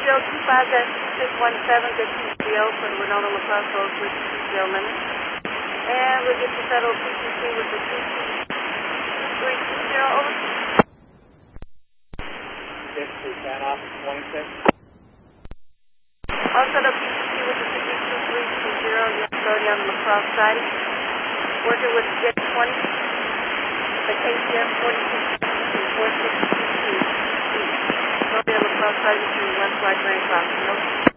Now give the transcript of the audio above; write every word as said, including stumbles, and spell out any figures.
zero two five dash six one seven, get P C O for the Winona La Crosse Road with P C O limit. And we'll get you settled P C C with the two two three two zero, over. six two ten, office twenty-six. I'll set up P C C with the two two three two zero, yes, already on the La Crosse side. Working with Jet twenty, the K C M forty-six four six two two. Already on La Crosse side between West White Grand Crossing.